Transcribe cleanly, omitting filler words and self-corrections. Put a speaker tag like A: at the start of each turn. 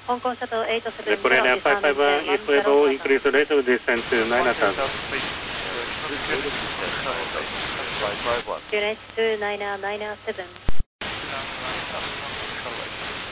A: Hong Kong Shuttle 870.
B: Korean 551, if able, increase the rate of descent to 9,000.
A: Unit 29997.